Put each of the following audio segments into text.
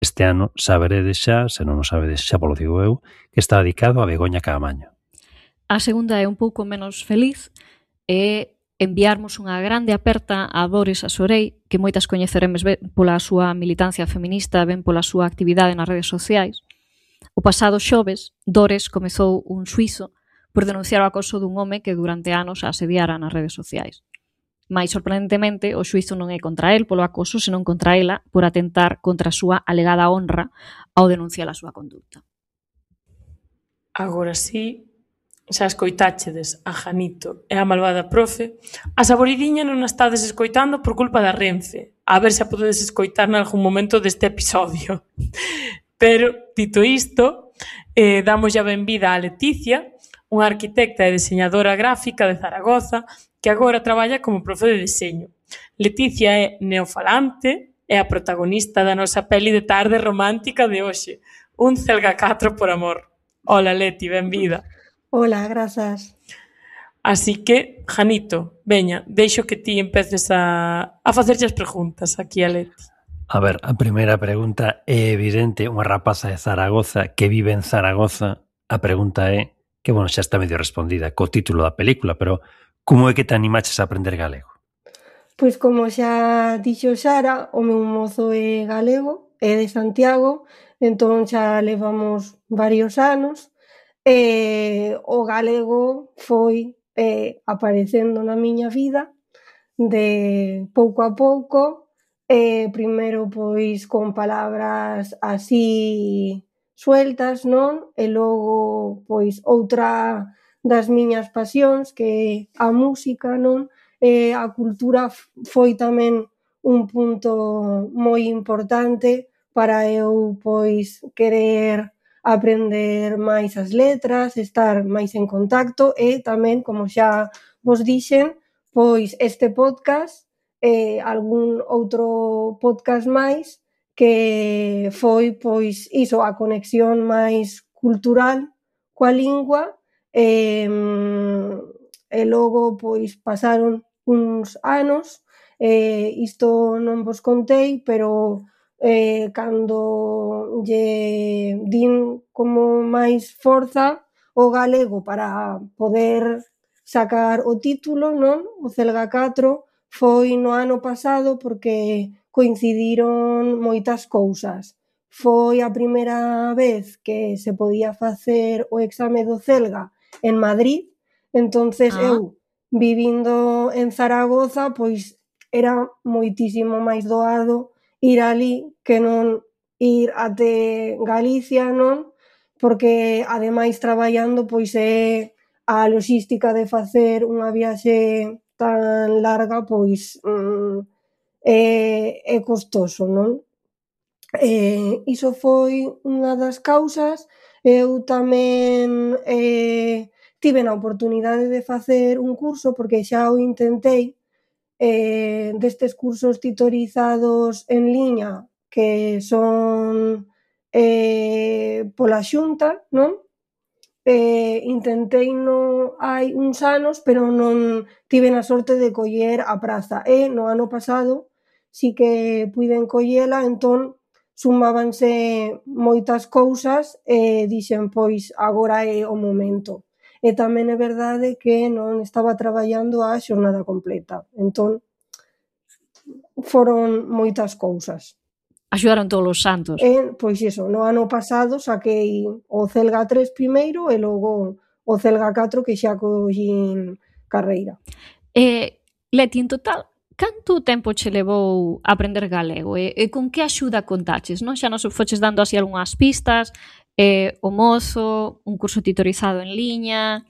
Este ano saberedes xa, se non o sabedes xa polo digo eu, que está dedicado a Begoña Caamaño. A segunda é un pouco menos feliz, e enviarmos unha grande aperta a Dores Asorei, que moitas coñeceremes ben pola súa militancia feminista, ben pola súa actividade nas redes sociais. O pasado xoves, Dores comezou un xuízo por denunciar o acoso dun home que durante anos a asediara nas redes sociais. Mais, sorprendentemente, o xuízo non é contra el polo acoso, senón contra ela por atentar contra a súa alegada honra ao denunciar a súa conduta. Agora sí, xa escoitáchedes a Janito e a malvada profe, a saboridiña non a estades escoitando por culpa da Renfe. A ver se a podedes escoitar nalgún momento deste episodio. Pero, dito isto, damos a benvida a Leticia, unha arquitecta e diseñadora gráfica de Zaragoza que agora traballa como profe de deseño. Leticia é neofalante e a protagonista da nosa peli de tarde romántica de hoxe, Un Celga 4 por amor. Hola, Leti, benvida. Hola, grazas. Así que, Janito, veña, deixo que ti empeces a facerlle as preguntas aquí a Leti. A ver, a primeira pregunta é evidente, unha rapaza de Zaragoza que vive en Zaragoza, a pregunta é, que bueno, xa está medio respondida co título da película, pero como é que te animaches a aprender galego? Pois como xa dixo Sara, o meu mozo é galego, é de Santiago, entón xa levamos varios anos, e o galego foi aparecendo na miña vida de pouco a pouco, primeiro pois con palabras así sueltas, non? E logo pois outra das miñas pasións que é a música, non? A cultura foi tamén un punto moi importante para eu pois querer aprender máis as letras, estar máis en contacto e tamén, como xa vos dixen, pois este podcast e algún outro podcast máis que foi pois iso, a conexión máis cultural coa lingua e logo pois pasaron uns anos, isto non vos contei, pero cando lle din como máis forza o galego para poder sacar o título, non? O Celga 4 foi no ano pasado porque coincidiron moitas cousas. Foi a primeira vez que se podía facer o exame do Celga en Madrid, entonces eu vivindo en Zaragoza, pois era moitísimo máis doado ir ali que non ir até Galicia, non? Porque ademais traballando pois é a loxística de facer unha viaxe tan larga pois é costoso, non? Iso foi unha das causas. Eu tamén tiven a oportunidade de facer un curso porque xa o intentei, destes cursos titorizados en liña que son pola Xunta, non? Intenteino hai uns anos, pero non tiven a sorte de coller a praza e no ano pasado si que puiden collela, entón sumábanse moitas cousas e dixen, pois agora é o momento. E tamén é verdade que non estaba traballando a xornada completa, entón foron moitas cousas. Axudaron todos os santos. Pois iso, no ano pasado saquei o Celga 3 primeiro e logo o Celga 4 que xa collín carreira. Leti, en total, canto tempo che levou aprender galego e con que axuda contaches, non? Xa nos foches dando así algunhas pistas, o mozo, un curso titorizado en liña,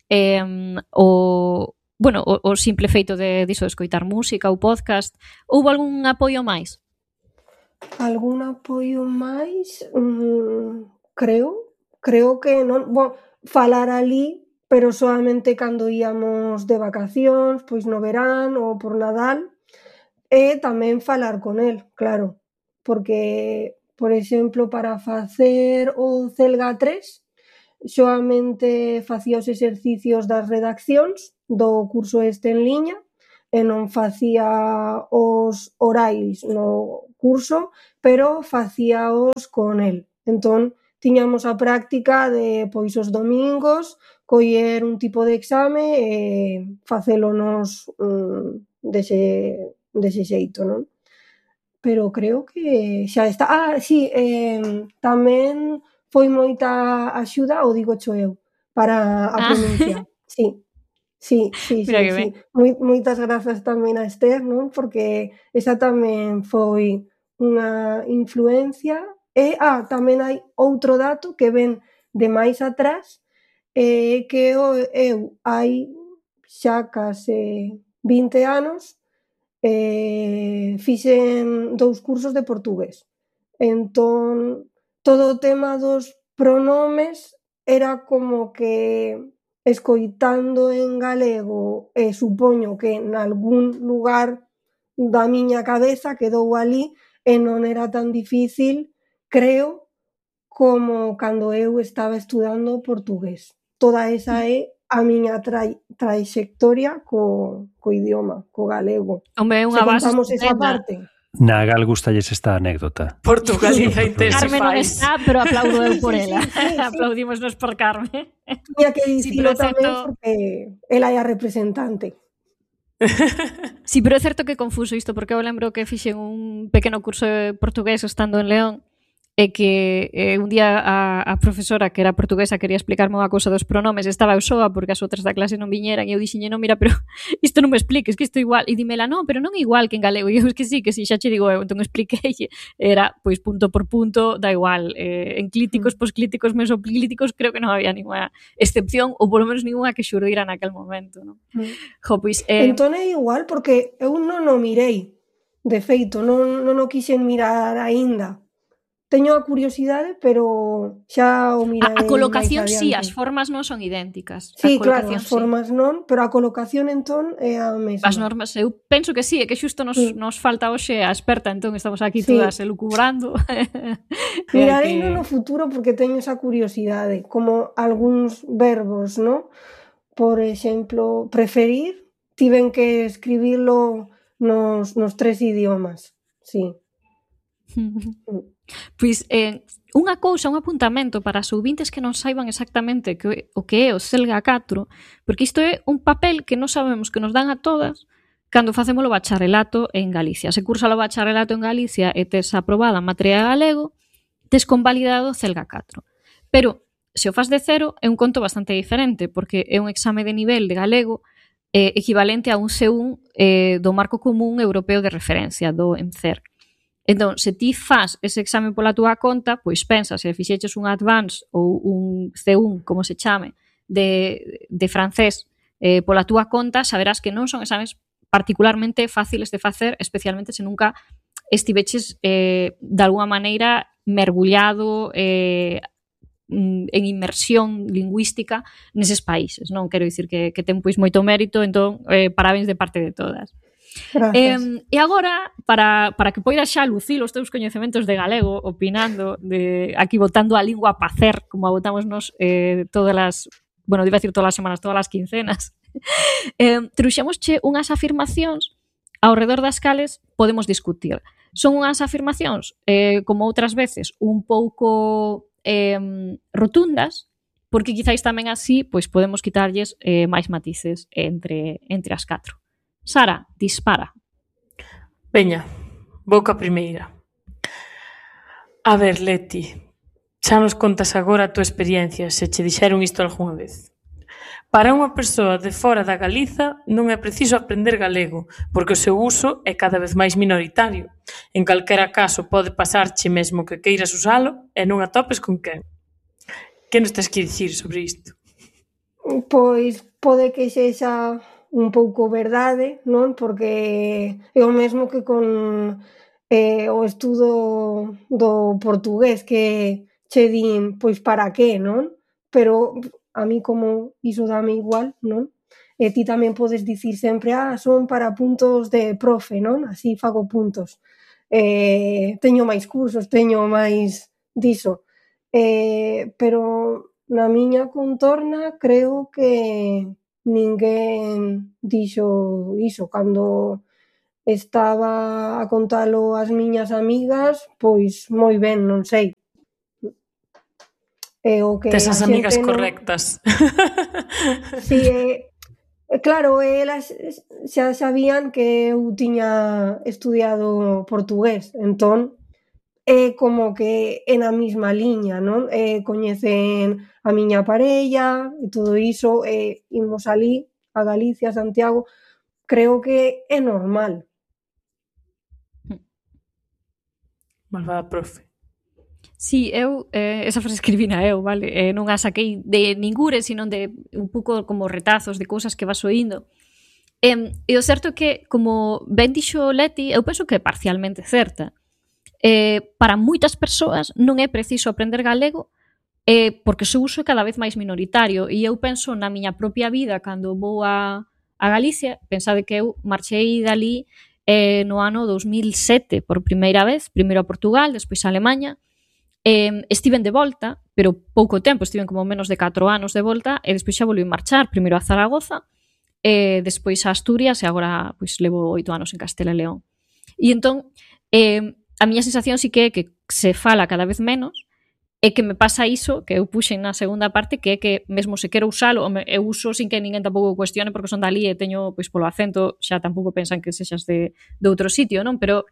o simple feito de escoitar música ou podcast. Houbo algún apoio máis? Algún apoio máis? Creo que non. Falar ali, pero solamente cando íamos de vacacións, pois no verán ou por Nadal, e tamén falar con el, claro, porque, por exemplo, para facer o Celga 3, solamente facía os exercicios das redaccións do curso este en liña e non facía os orais no curso, pero facíaos con el. Entón, tiñamos a práctica de, pois, os domingos, coller un tipo de exame e facélonos dese xeito, non? Pero creo que xa está. Sí, tamén foi moita axuda, o digocho eu, para a pronuncia. Sí. Mira que ben. Moitas grazas tamén a Esther, non? Porque esa tamén foi unha influencia. E tamén hai outro dato que ven de máis atrás, que eu hai xa case 20 anos fixen 2 cursos de portugués. Entón, todo o tema dos pronomes era como que escoitando en galego, supoño que nalgún lugar da miña cabeza quedou ali e non era tan difícil, creo, como cando eu estaba estudando portugués. Toda esa é a miña traxectoria co idioma, co galego. Hombre, é unha Se base contamos esa estupenda. parte. Na Gal gustalles esta anécdota. Portugaliza Carmen non Intensifies. está, pero aplaudo eu por ela. Sí. Aplaudímonos por Carmen. Tiña que dicilo pero é tamén certo- porque ela é a representante. Sí, pero é certo que é confuso isto, porque eu lembro que fixen un pequeno curso de portugués estando en León, e que un día a profesora, que era portuguesa, quería explicarme unha cousa dos pronomes, estaba eu soa porque as outras da clase non viñeran, e eu dixenlle, non, mira, pero isto non me expliques, que isto é igual. E dímela, non, pero non é igual que en galego. E eu, que sí, xa che digo eu. Entón expliquei, era, pois, punto por punto, da igual. En clíticos, posclíticos, mesoclíticos, creo que non había ninguna excepción, ou polo menos ninguna que xurdira naquel momento, non? Jo, pois... Entón é igual, porque eu non o mirei. De feito, non o quixen mirar aínda. Teño a curiosidade, pero xa o mirarei. A colocación máis sí, adiante. as formas non son idénticas. Sí, A claro, colocación as formas non, pero a colocación entón é a mesma. As normas, eu penso que sí, é que xusto nos falta hoxe a experta, entón estamos aquí Sí. todas elucubrando. Mirarei no futuro porque teño esa curiosidade, como algúns verbos, ¿no? Por exemplo, preferir, tiven que escribilo nos 3 idiomas, sí. Pois, unha cousa, un apuntamento para os ouvintes que non saiban exactamente o que é o Selga 4, porque isto é un papel que non sabemos que nos dan a todas cando facemos o bacharelato en Galicia. Se cursa o bacharelato en Galicia e tes aprobada a materia de galego, tes convalidado o Selga 4. Pero, se o fas de cero, é un conto bastante diferente, porque é un exame de nivel de galego equivalente a un C1 do Marco Común Europeo de Referencia, do ENCER. Entón, se ti fas ese exame pola túa conta, pois pensa, se fixeches un Advance ou un C1, como se chame, de francés pola túa conta, saberás que non son exames particularmente fáciles de facer, especialmente se nunca estiveches de alguma maneira mergullado en inmersión lingüística neses países. Non quero dicir que ten pois moito mérito, entón parabéns de parte de todas. E agora, para que poidas xa lucir os teus coñecementos de galego, opinando, aquí botando a lingua a pacer, como a botamos nos todas as, bueno, iba a decir todas as semanas, todas as quincenas, trouxémosche unhas afirmacións ao redor das cales podemos discutir. Son unhas afirmacións, como outras veces, un pouco rotundas, porque quizáis tamén así pois podemos quitarlles máis matices entre as 4. Sara, dispara. Veña, vou ca primeira. A ver, Leti, xa nos contas agora a túa experiencia, se che dixeron isto algunha vez. Para unha persoa de fora da Galiza non é preciso aprender galego, porque o seu uso é cada vez máis minoritario. En calquera caso pode pasarche mesmo que queiras usalo e non atopes con quen. Que nos tens que dicir sobre isto? Pois pode que sexa un pouco verdade, non? Porque é o mesmo que con o estudo do portugués, que che din, pois para que, non? Pero a mí como iso dame igual, non? E ti tamén podes dicir sempre, son para puntos de profe, non? Así fago puntos. Teño máis cursos, teño máis diso. Pero na miña contorna creo que ninguén dixo iso. Cando estaba a contalo ás miñas amigas, pois moi ben, non sei. O que Tes as a amigas xente non... correctas. Si, claro, elas xa sabían que eu tiña estudiado portugués, entón é como que é na mesma liña, non? Coñecen a miña parella e todo iso, imos alí a Galicia, a Santiago, creo que é normal. Malvada profe. Si, eu, esa frase escribina eu, vale? Non a saquei de ningure, sino de un pouco como retazos de cousas que vas oíndo. E o certo é que, como ben dixo Leti, eu penso que é parcialmente certa. Para moitas persoas non é preciso aprender galego porque o seu uso é cada vez máis minoritario. E eu penso na miña propia vida cando vou a Galicia, pensade que eu marchei dali no ano 2007 por primeira vez, primeiro a Portugal, despois a Alemanha. Estiven de volta, pero pouco tempo, estiven como menos de 4 anos de volta, e despois xa volví marchar, primeiro a Zaragoza, despois a Asturias, e agora pois levo 8 anos en Castela e León. E entón, a miña sensación sí que é que se fala cada vez menos, e que me pasa iso, que eu puxen na segunda parte, que é que mesmo se quero usalo, eu uso sin que ninguén tampouco cuestione, porque son dali e teño, pois polo acento, xa tampouco pensan que sexas de outro sitio, non? Pero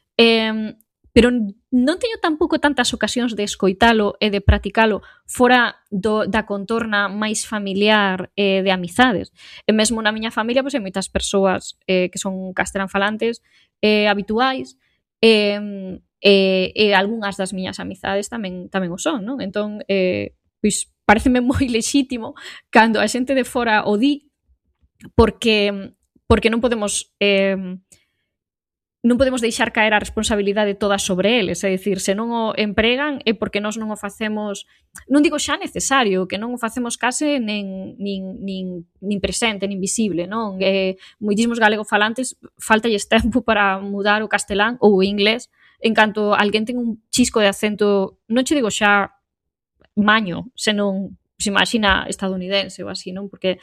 non teño tampouco tantas ocasións de escoitalo e de practicalo fora da contorna máis familiar de amizades. E mesmo na miña familia pois hai moitas persoas que son castelanfalantes habituais e algunhas das miñas amizades tamén o son, non? Entón, pois pareceme moi lexítimo cando a xente de fora o di porque non podemos deixar caer a responsabilidade toda sobre eles, é dicir, se non o empregan é porque nós non o facemos, non digo xa necesario, que non o facemos case nin presente, nin visible, non? Moitísimos galegofalantes faltalles tempo para mudar o castelán ou o inglés, en canto alguén ten un chisco de acento, non che digo xa maño, senón, se imagina estadounidense ou así, non? Porque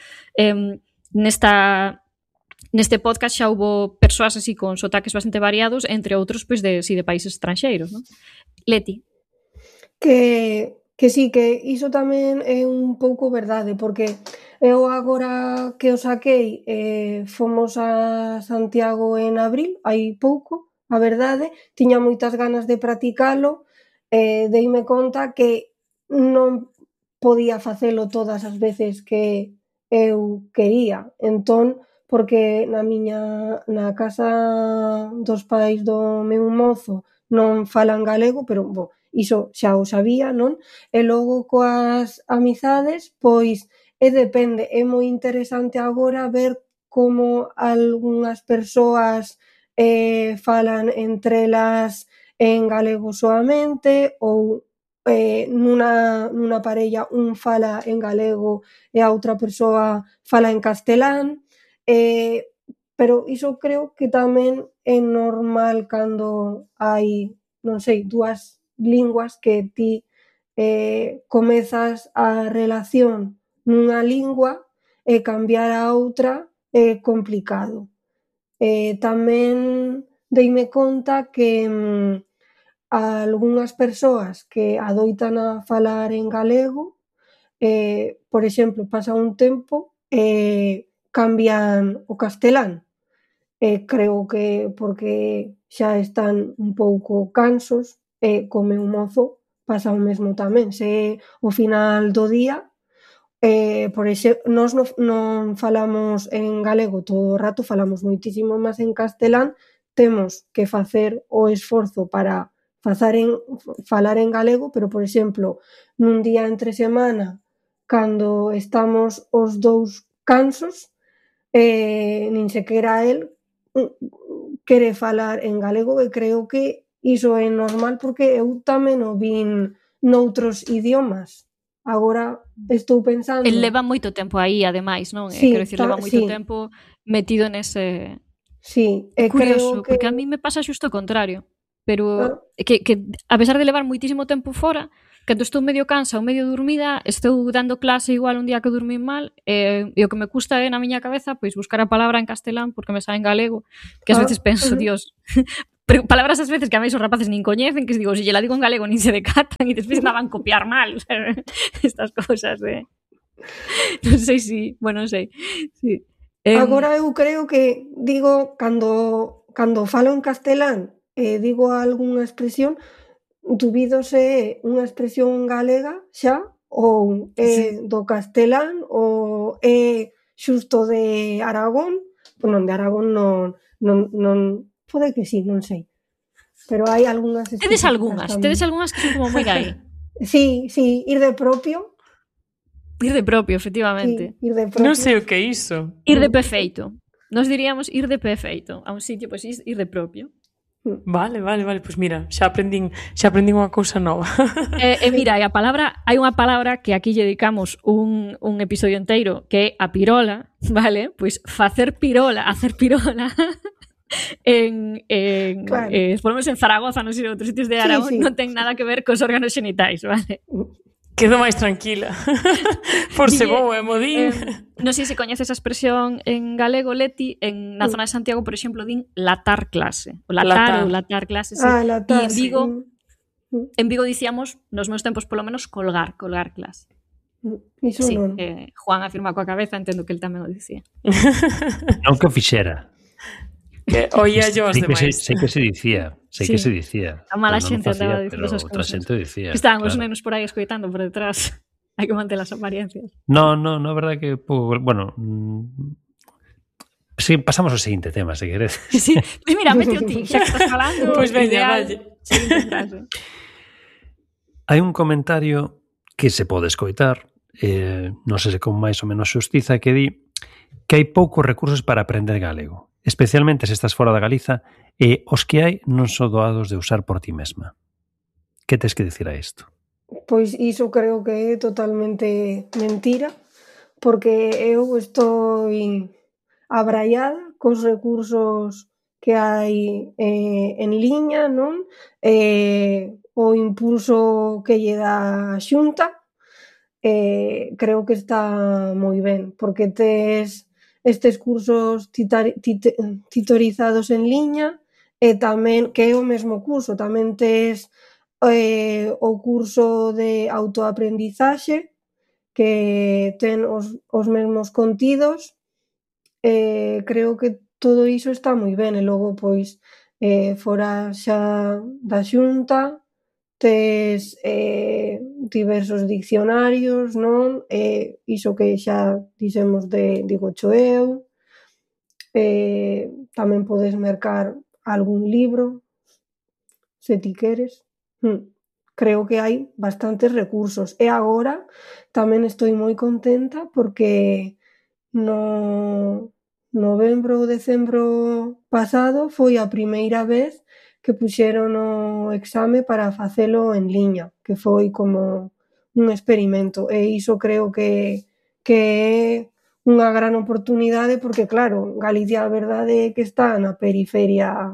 neste podcast xa houbo persoas así con sotaques bastante variados, entre outros pois de países estranxeiros, non? Leti. Que sí, que iso tamén é un pouco verdade, porque eu agora que o saquei fomos a Santiago en abril, hai pouco, a verdade, tiña moitas ganas de practicalo, deime conta que non podía facelo todas as veces que eu quería, entón, porque na casa dos pais do meu mozo non falan galego, pero, iso xa o sabía, non? E logo coas amizades, pois, depende, é moi interesante agora ver como algunhas persoas falan entre elas en galego soamente ou nunha parella un fala en galego e a outra persoa fala en castelán, pero iso creo que tamén é normal cando hai, non sei, dúas linguas que ti comezas a relación nunha lingua e cambiar a outra é complicado. Tamén deime conta que algunhas persoas que adoitan a falar en galego, por exemplo, pasa un tempo cambian o castelán. Creo que porque xa están un pouco cansos e co meu mozo pasa o mesmo tamén. Se ao final do día, por exemplo, nós non falamos en galego todo o rato, falamos moitísimo máis en castelán, temos que facer o esforzo para falar en galego, pero, por exemplo, nun día entre semana, cando estamos os dous cansos, nin sequera el quere falar en galego, e creo que iso é normal porque eu tamén o vin noutros idiomas. Agora estou pensando... El leva moito tempo aí, ademais, non? Sí, quero dicir, leva moito tempo metido nese... Sí, curioso, creo que... porque a mí me pasa xusto o contrario. pero que a pesar de levar moitísimo tempo fora, cando estou medio cansa ou medio dormida, estou dando clase igual un día que dormín mal, e o que me custa é na miña cabeza pois buscar a palabra en castelán porque me sabe en galego, que ás veces penso, Dios, pero palabras ás veces que a mí os rapaces nin coñecen, que digo, se lle la digo en galego nin se decatan e despois andaban a copiar mal, estas cousas de... Non sei si, bueno, non sei. Sí. Agora eu creo que digo, cando falo en castelán digo algunha expresión, dubido se é unha expresión galega xa ou é do castelán ou é xusto de Aragón. Non, de Aragón non pode que sí, non sei. Pero hai algunhas tedes algunhas que son como moi gai. Sí, ir de propio. Ir de propio, efectivamente. Sí, ir de propio. Non sei o que é iso. Ir de pé feito. Nos diríamos ir de pé feito a un sitio, pois ir de propio. Vale, pois mira, xa aprendín unha cousa nova. Mira, hai unha palabra que aquí lle dedicamos un episodio inteiro, que é a pirola, vale? Pois hacer pirola claro. Por lo menos en Zaragoza, non sei, en outros sitios de Aragón, non ten nada que ver cos órganos xenitais, vale? Quedo máis tranquila. Por se vou, modín. Non sei se coñeces esa expresión en galego, Leti, na zona de Santiago, por exemplo, din latar clase. O latar clase, sí. Latar, e en Vigo dicíamos, nos meus tempos polo menos, colgar clase. Iso sí, non. Juan afirma coa cabeza, entendo que el tamén o dicía. Non que o fixera. Que oía yo os demais. Sei que se dicía. A mala xente andaba dicindo esas cousas. Outra xente dicía. Estaban os nenos por aí escoitando por detrás. Hai que manter as apariencias. No, a verdade que bueno, sí, pasamos ao seguinte tema, se queres. Sí, pois mira, mete o ti, xa que estás falando. Pois veña, valle. Hai un comentario que se pode escoitar, non sei se con máis ou menos xustiza, que di que hai poucos recursos para aprender galego, especialmente se estás fora da Galiza, e os que hai non son doados de usar por ti mesma. Que tes que dicir a isto? Pois iso creo que é totalmente mentira, porque eu estou abraiada cos recursos que hai en liña, non? O impulso que lle dá a Xunta, creo que está moi ben, porque tes estes cursos titorizados en liña e tamén, que é o mesmo curso, tamén tes o curso de autoaprendizaxe que ten os mesmos contidos. Creo que todo iso está moi ben e logo pois fora xa da Xunta tes diversos diccionarios, non? Iso que xa dixemos digocho eu. Tamén podes mercar algún libro se ti queres. Creo que hai bastantes recursos e agora tamén estou moi contenta porque no novembro ou decembro pasado foi a primeira vez que puxeron o exame para facelo en liña, que foi como un experimento e iso creo que é unha gran oportunidade porque claro, Galicia a verdade é que está na periferia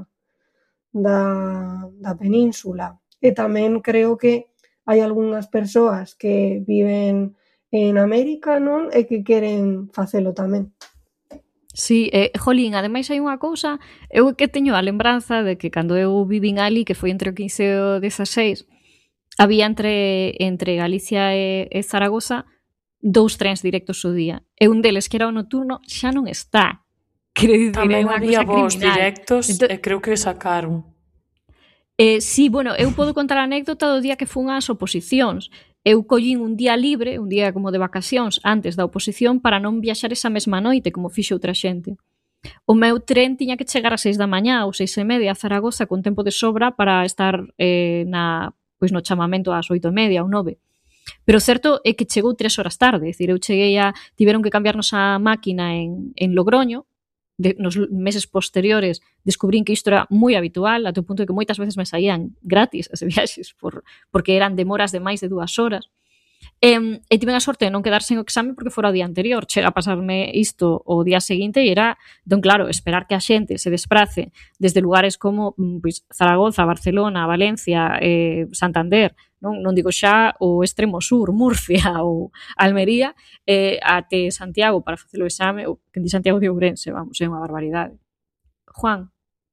da península e tamén creo que hai algunhas persoas que viven en América, non? E que queren facelo tamén. Sí, jolín, ademais hai unha cousa, eu que teño a lembranza de que cando eu vivín ali, que foi entre o 15 e o 16, había entre Galicia e Zaragoza 2 trens directos ao día. E un deles, que era o nocturno, xa non está. Quero dicir, tamén é unha había cousa voos criminal. directos e creo que sacaron. Sí, bueno, eu podo contar a anécdota do día que fun ás oposicións. Eu collín un día libre, un día como de vacacións antes da oposición para non viaxar esa mesma noite como fixo outra xente. O meu tren tiña que chegar ás 6 da mañá ou 6:30 a Zaragoza con tempo de sobra para estar no chamamento ás 8:30 ou 9. Pero o certo é que chegou 3 horas tarde, é dicir, tiveron que cambiarnos a máquina en Logroño. Nos meses posteriores descubrín que isto era moi habitual, até o punto de que moitas veces me saían gratis as viaxes porque eran demoras de máis de 2 horas. E tiven a sorte de non quedar sen o exame porque fora o día anterior. Chega a pasarme isto o día seguinte e era, entón, claro, esperar que a xente se desprace desde lugares como pois, Zaragoza, Barcelona, Valencia, Santander, non digo xa o extremo sur, Murcia ou Almería, até Santiago para facer o exame, ou que di Santiago de Ourense, vamos, é unha barbaridade. Juan.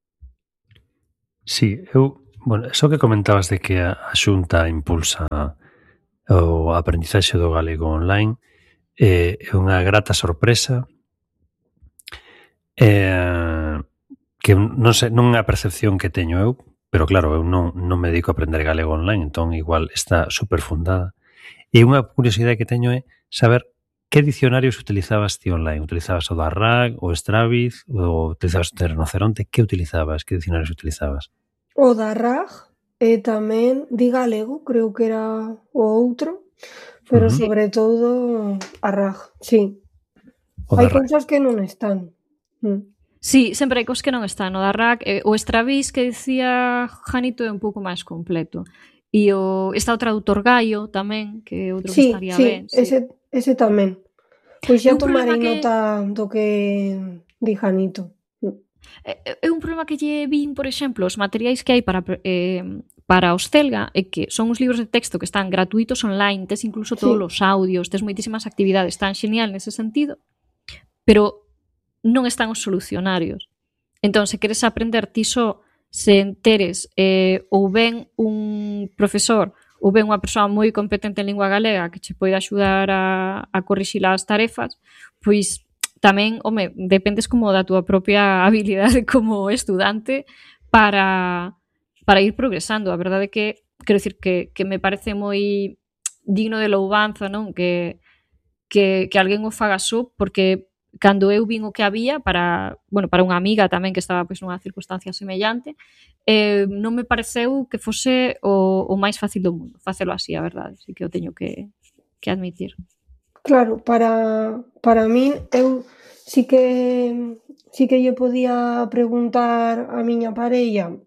Sí, bueno, eso que comentabas de que a Xunta impulsa o aprendizaxe do galego online é unha grata sorpresa que non sei, non é a percepción que teño eu, pero claro, eu non me dedico a aprender galego online, entón igual está super fundada. E unha curiosidade que teño é saber que dicionarios utilizabas ti online. Utilizabas o da RAG, o Straviz, ou utilizabas o Rinoceronte? Que utilizabas? Que dicionarios utilizabas? O da RAG e tamén di galego, creo que era o outro, pero sobre todo a RAG, sí. Hai cousas que non están. Sí, sempre hai cousas que non están. O da RAG, o Straviz que dicía Janito é un pouco máis completo. E está o traductor Gaio tamén, que é outro que estaría ben. Sí, ese tamén. Pois xa tomarei nota do que di Janito. É un problema que lle vin, por exemplo, os materiais que hai para os Celga é que son uns libros de texto que están gratuitos online, tes incluso todos os audios, tes moitísimas actividades, tan genial nese sentido, pero non están os solucionarios. Entón, se queres aprender ti só, se enteres ou ben un profesor ou ben unha persoa moi competente en lingua galega que che pode axudar a corrixir as tarefas, pois tamén, dependes como da túa propia habilidade como estudante para ir progresando. A verdade é que, quero dicir, que me parece moi digno de louvanza, non? Que alguén o faga só, porque cando eu vin o que había para unha amiga tamén que estaba pois nunha circunstancia semellante, non me pareceu que fose o máis fácil do mundo facelo así, a verdade, así que o teño que admitir. Claro, para min, eu sí que lle podía preguntar a miña parella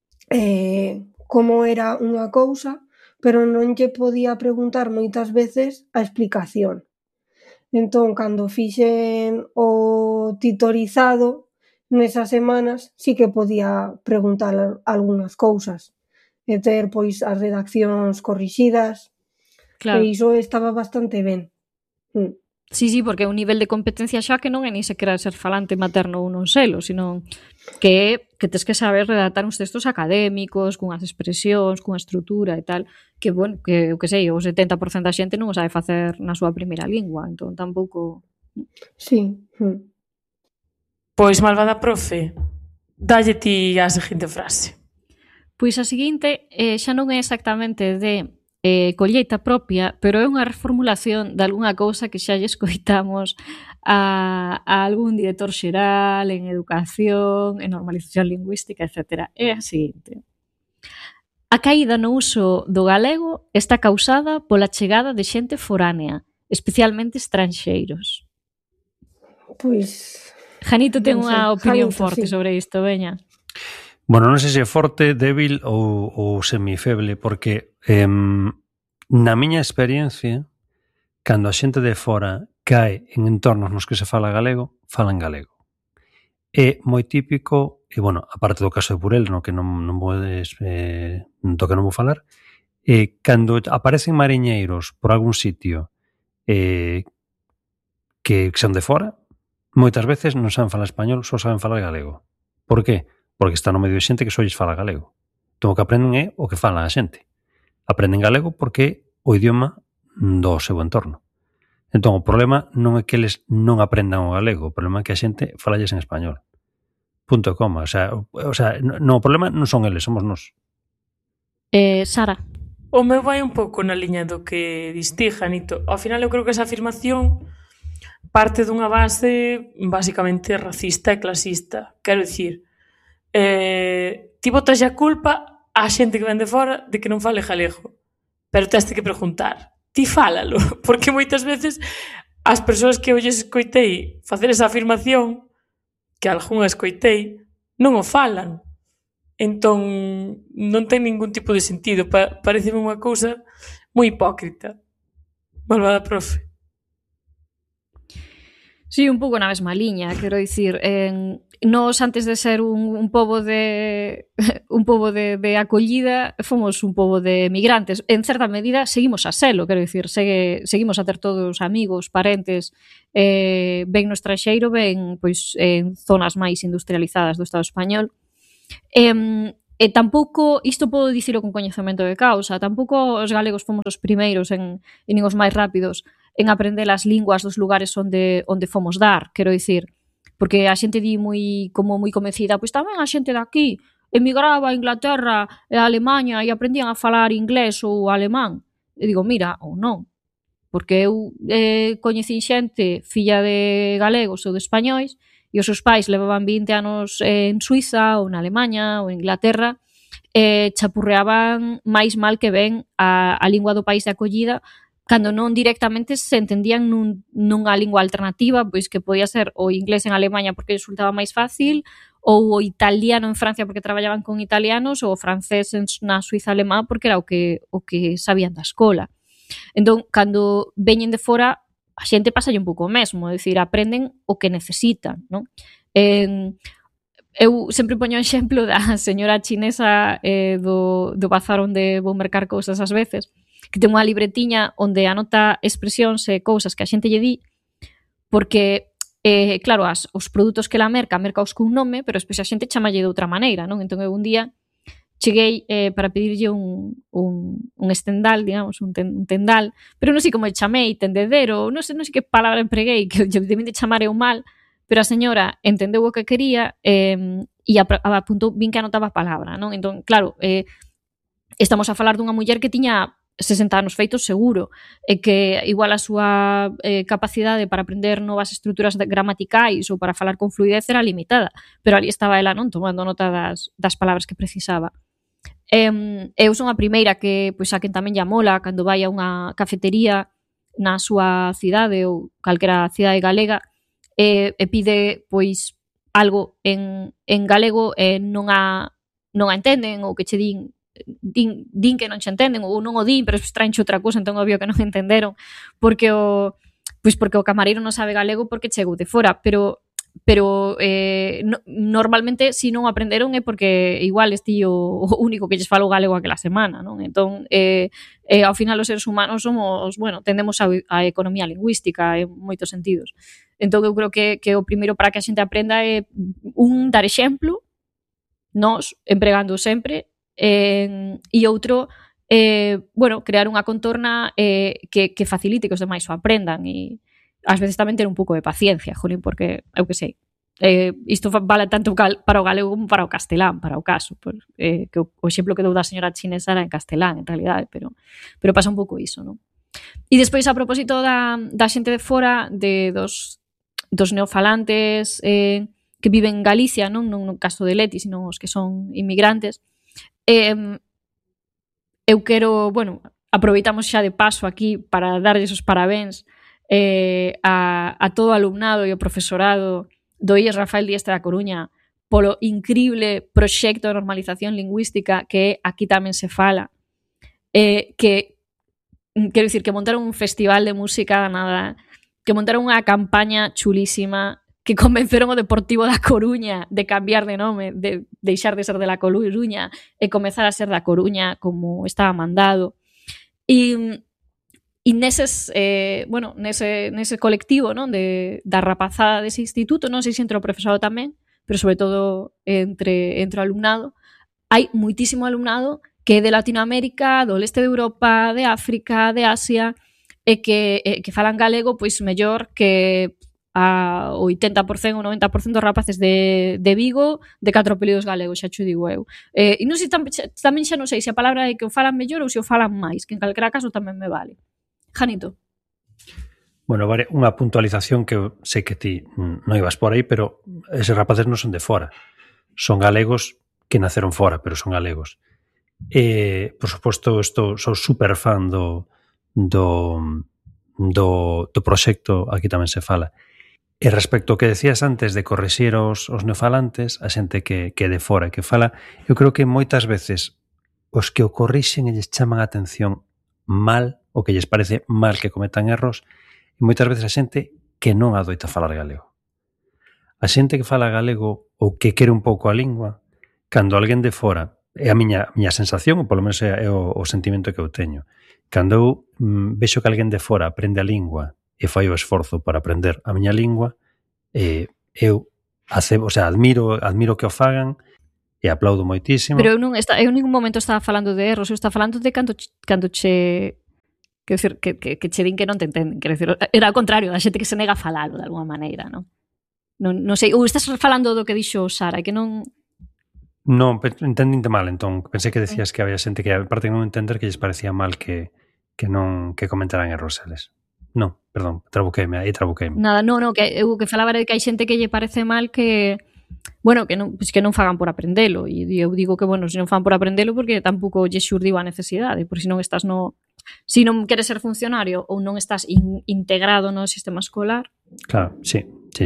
como era unha cousa, pero non lle podía preguntar moitas veces a explicación. Entón, cando fixen o titorizado, nesas semanas sí que podía preguntar algunhas cousas e ter pois as redaccións corrixidas. Claro. E iso estaba bastante ben. Sí, porque é un nivel de competencia xa que non é ni sequera ser falante materno ou non selo, sino que tes que saber redactar uns textos académicos, cunhas expresións, cunha estrutura e tal, que, bueno, que o que sei, o 70% da xente non o sabe facer na súa primeira lingua, entón tampouco... Sí. Pois, malvada profe, dalle ti a seguinte frase. Pois a seguinte xa non é exactamente de colleita propia, pero é unha reformulación de algunha cousa que xa lle escoitamos a algún director xeral en educación, en normalización lingüística, etc. É a seguinte: a caída no uso do galego está causada pola chegada de xente foránea, especialmente estranxeiros. Pois... Janito ten unha opinión forte sobre isto, veña. Bueno, non sei se é forte, débil ou semifeble, porque na miña experiencia, cando a xente de fora cae en entornos nos que se fala galego, falan galego. É moi típico, e, bueno, aparte do caso de Burel, no que non podes, do que non vou falar, cando aparecen mariñeiros por algún sitio que son de fora, moitas veces non saben falar español, só saben falar galego. Por qué? Porque está no medio de xente que só lles fala galego. Entón, o que aprenden é o que fala a xente. Aprenden galego porque o idioma do seu entorno. Entón, o problema non é que eles non aprendan o galego, o problema é que a xente falalles en español. Punto e coma. O sea, o problema non son eles, somos nós. Sara. O meu vai un pouco na liña do que diste, Janito. Ao final, eu creo que esa afirmación parte dunha base basicamente racista e clasista. Quero dicir, ti botas a culpa á xente que ven de fora de que non fale galego, pero teste que preguntar, ti fálalo, porque moitas veces as persoas que eu lles escoitei facer esa afirmación, que algunha escoitei, non o falan. Entón, non ten ningún tipo de sentido, pareceme unha cousa moi hipócrita. Malvada profe. Sí, un pouco na mesma liña, quero dicir, nós antes de ser un pobo de un pobo de acollida, fomos un pobo de migrantes. En certa medida seguimos a selo, quero dicir, seguimos a ter todos amigos, parentes, ben no estranxeiro, ben pois en zonas máis industrializadas do Estado español. E tampouco, isto podo dicilo con coñecemento de causa, tampouco os galegos fomos os primeiros e nin os máis rápidos en aprender as linguas dos lugares onde fomos dar, quero dicir, porque a xente di moi convencida, pois tamén a xente de aquí emigraba a Inglaterra e a Alemanha e aprendían a falar inglés ou alemán. E digo, mira, ou non, porque eu coñecín xente filla de galegos ou de españois e os seus pais levaban 20 anos en Suiza ou na Alemanha ou en Inglaterra e chapurreaban máis mal que ben a lingua do país de acollida cando non directamente se entendían nunha lingua alternativa, pois que podía ser o inglés en Alemanha porque resultaba máis fácil, ou o italiano en Francia porque traballaban con italianos, ou o francés na Suiza alemá porque era o que sabían da escola. Entón, cando veñen de fora, a xente pasalle un pouco o mesmo, é dicir, aprenden o que necesitan, non? Eu sempre poño o exemplo da señora chinesa do bazar onde vou mercar cousas ás veces, que ten unha libretiña onde anota expresións e cousas que a xente lle di, porque, claro, os produtos que ela merca os cun nome, pero despois a xente chamalle de outra maneira, non? Entón, eu un día cheguei para pedirlle un estendal, digamos, un tendal, pero non sei como chamei, tendedero, non sei que palabra empreguei, que debín de chamar eu mal, pero a señora entendeu o que quería e apuntou, vin que anotaba a palabra, non? Entón, claro, estamos a falar dunha muller que tiña 60 anos feitos seguro, e que igual a súa capacidade para aprender novas estruturas gramaticais ou para falar con fluidez era limitada, pero ali estaba ela, non, tomando nota das palabras que precisaba. Eu son a primeira que, pois, a quen tamén lla mola cando vai a unha cafetería na súa cidade ou calquera cidade galega e pide, pois, algo en galego e non a entenden ou que che din que non che entenden ou non o din, pero traenche outra cousa, entón obvio que non entenderon porque o camareiro non sabe galego porque chegou de fora, pero normalmente se non aprenderon é porque igual esti o único que lles falou galego aquela semana, non? Entón, ao final os seres humanos somos, bueno, tendemos a economía lingüística en moitos sentidos. Entón eu creo que o primeiro para que a xente aprenda é dar exemplo, nós empregando sempre, e outro, bueno, crear unha contorna que facilite que os demais o aprendan e ás veces tamén ter un pouco de paciencia, jolín, porque eu que sei, isto vale tanto para o galego como para o castelán, para o caso, que o exemplo que dou da señora chinesa era en castelán, en realidade, pero pasa un pouco iso, non? E despois, a propósito da xente de fora, dos neofalantes que viven en Galicia, non no caso de Leti, sino os que son inmigrantes, eu quero, bueno, aproveitamos xa de paso aquí para darlles os parabéns a todo o alumnado e o profesorado do IES Rafael Dieste da Coruña polo increíble proxecto de normalización lingüística que aquí tamén se fala, que quero dicir que montaron un festival de música nada, que montaron unha campaña chulísima, que convenceron o Deportivo da Coruña de cambiar de nome, de deixar de ser de la Coruña e comezar a ser da Coruña como estaba mandado. E neses, bueno, nese colectivo, non, da rapazada dese instituto, non sei se entre o profesorado tamén, pero sobre todo entre o alumnado, hai moitísimo alumnado que é de Latinoamérica, do leste de Europa, de África, de Asia, e que falan galego pois mellor que a 80% ou 90% dos rapaces de Vigo de 4 apelidos galegos, xa xo digo eu. E non sei, tamén xa non sei se a palabra é que o falan mellor ou se o falan máis, que en calquera caso tamén me vale. Janito. Bueno, vale, unha puntualización que eu sei que ti non ibas por aí, pero eses rapaces non son de fora. Son galegos que naceron fora, pero son galegos. Por suposto, sou super fan do proxecto, aquí tamén se fala. E respecto ao que decías antes de corrixir os neofalantes, a xente que de fora e que fala, eu creo que moitas veces os que o corrixen e lles chaman a atención mal ou que lles parece mal que cometan erros, e moitas veces a xente que non adoita falar galego. A xente que fala galego ou que quere un pouco a lingua, cando alguén de fora, é a miña sensación, ou polo menos é o sentimento que eu teño, cando eu vexo que alguén de fora aprende a lingua e fai o esforzo para aprender a miña lingua, eu admiro que o fagan e aplaudo moitísimo. Pero eu en ningún momento estaba falando de erros, eu estaba falando de cando che... Quero dicir, que che din que non te entenden. Quero dicir, era ao contrario, a xente que se nega a falalo de alguma maneira, non? Non sei, ou estás falando do que dixo Sara, que non... Non, entendinte mal, entón. Pensei que decías que había xente que, aparte de non entender, que lles parecía mal que comentaran erros eles. Non, perdón, trabuqueime. Nada, non, que eu que falaba de que hai xente que lle parece mal que non fagan por aprendelo, e eu digo que, se non fan por aprendelo porque tampouco lle xurdiu a necesidade, por se non estás se non queres ser funcionario ou non estás integrado no sistema escolar. Claro, sí.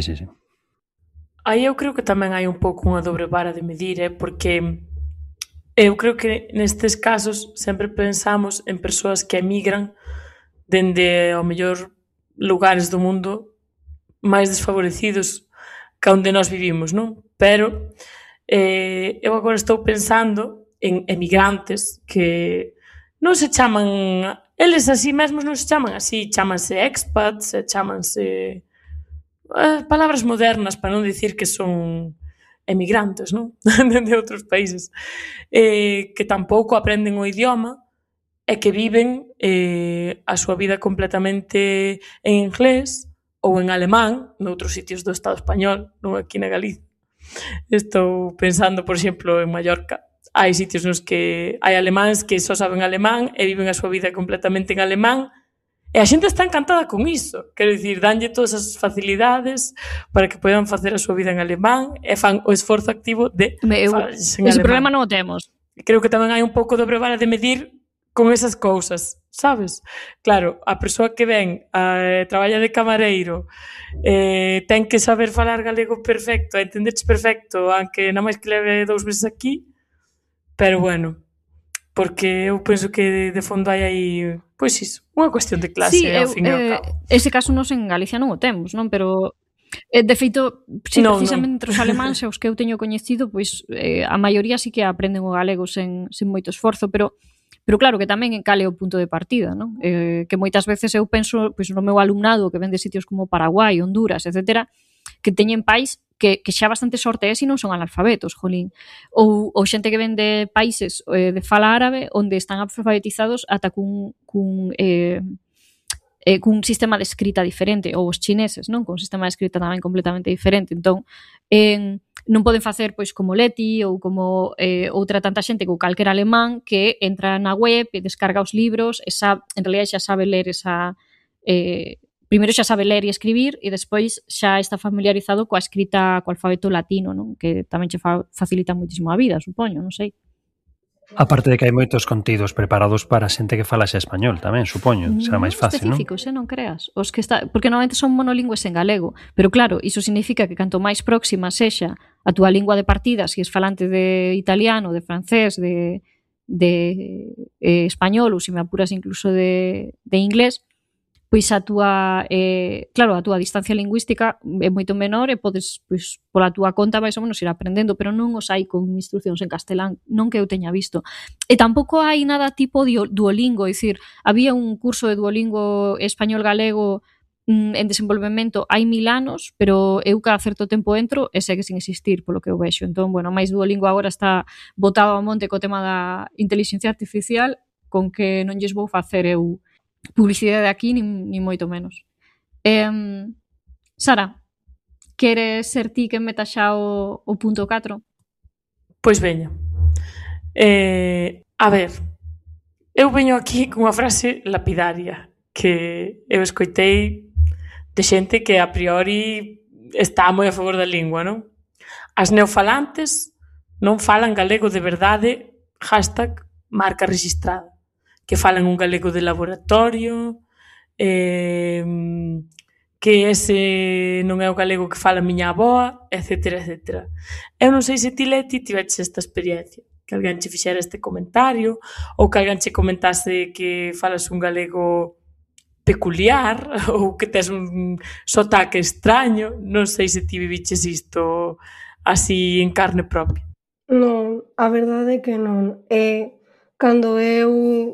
Aí eu creo que tamén hai un pouco unha dobre vara de medir, porque eu creo que nestes casos sempre pensamos en persoas que emigran dende, ao mellor, lugares do mundo máis desfavorecidos que onde nós vivimos, non? Pero eu agora estou pensando en emigrantes que non se chaman... Eles así mesmos non se chaman así, chamanse expats, chamanse... palabras modernas para non dicir que son emigrantes, non? De outros países, que tampouco aprenden o idioma e que viven a súa vida completamente en inglés ou en alemán, noutros sitios do Estado español, non aquí na Galicia. Estou pensando, por exemplo, en Mallorca. Hai sitios nos que hai alemáns que só saben alemán e viven a súa vida completamente en alemán. E a xente está encantada con iso. Quero dicir, danlle todas as facilidades para que poidan facer a súa vida en alemán e fan o esforzo activo de falarlles en alemán. Ese problema non o temos. Creo que tamén hai un pouco dobre vara de medir con esas cousas, sabes? Claro, a persoa que ven traballa de camareiro, ten que saber falar galego perfecto, entenderche perfecto, aunque nada máis que leve 2 meses aquí, pero porque eu penso que de fondo hai aí, pois iso, unha cuestión de clase, ao fin e ao cabo. Ese caso nos en Galicia non o temos, non? Pero, de feito, precisamente entre os alemáns e os que eu teño coñecido, pois a maioría sí que aprenden o galego sen moito esforzo, pero claro que tamén cale o punto de partida, non? Que moitas veces eu penso pois no meu alumnado que ven de sitios como Paraguai, Honduras, etcétera, que teñen pais que xa bastante sorte se non son analfabetos, jolín. Ou xente que ven de países de fala árabe onde están alfabetizados ata cun sistema de escrita diferente, ou os chineses, non? Cun sistema de escrita tamén completamente diferente. Entón, non poden facer pois como Leti ou como outra tanta xente que calquera alemán que entra na web e descarga os libros e en realidad xa sabe ler primeiro xa sabe ler e escribir e despois xa está familiarizado coa escrita co alfabeto latino, non? Que tamén che facilita muitísimo a vida, supoño, non sei. Aparte de que hai moitos contidos preparados para xente que fala xa español tamén, supoño, será máis fácil, non? Específicos, non creas. Os que porque normalmente son monolingües en galego, pero claro, iso significa que canto máis próxima sexa a túa lingua de partida, se es falante de italiano, de francés, de español ou se me apuras incluso de inglés, pois a túa distancia lingüística é moito menor e podes, pois, pola túa conta vais ou menos ir aprendendo, pero non os hai con instruccións en castelán, non que eu teña visto. E tampouco hai nada tipo Duolingo, é dicir, había un curso de Duolingo español-galego en desenvolvemento hai 1000 anos, pero eu cada certo tempo entro e segue sin existir, polo que eu vexo. Entón, máis Duolingo agora está botado ao monte co tema da inteligencia artificial, con que non lles vou facer eu publicidade aquí, ni moito menos. Sara, queres ser ti que meta xa o punto 4? Pois veña. A ver, eu veño aquí con unha frase lapidaria que eu escoitei de xente que a priori está moi a favor da lingua, non? As neofalantes non falan galego de verdade, #marca rexistrada. Que falan un galego de laboratorio, que ese non é o galego que fala a miña avoa, etcétera, etcétera. Eu non sei se ti, Leti, tiveches esta experiencia. que alguén che fixera este comentario, ou que alguén che comentase que falas un galego peculiar ou que tes un sotaque extraño. Non sei se ti viviches isto así en carne propia. Non, a verdade é que non. Cando eu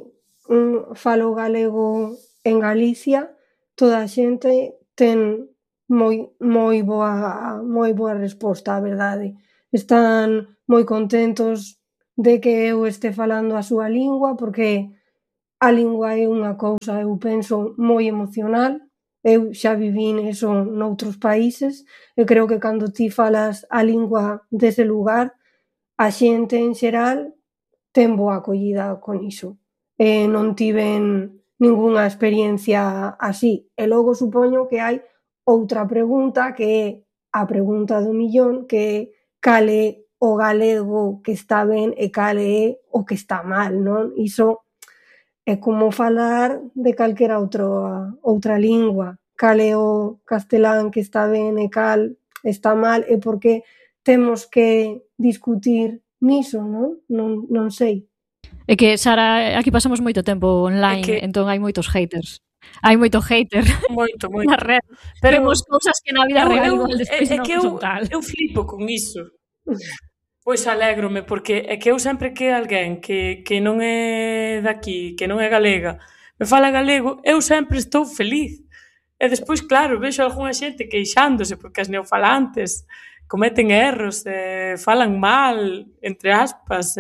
falo galego en Galicia, toda a xente ten moi boa resposta, a verdade. Están moi contentos de que eu este falando a súa lingua, porque a lingua é unha cousa, eu penso, moi emocional. Eu xa vivín eso noutros países e creo que cando ti falas a lingua dese lugar, a xente en xeral ten boa acollida con iso. Non tiven ningunha experiencia así. E logo supoño que hai outra pregunta, que é a pregunta do millón, que é cal é o galego que está ben e cal é o que está mal, non? Iso é como falar de calquera outra lingua. Cal é o castelán que está ben e cal está mal, e por que temos que discutir niso, non? Non sei. É que, Sara, aquí pasamos moito tempo online, entón hai moitos haters. Hai moito hater Moito. na red. Pero vemos cousas que na vida real igual despois non que son tal. eu flipo con iso. Pois alégrome, porque é que eu sempre que alguén que non é daqui, que non é galega, me fala galego, eu sempre estou feliz. E despois, claro, vexo algunha xente queixándose porque as neofalantes cometen erros, falan mal, entre aspas,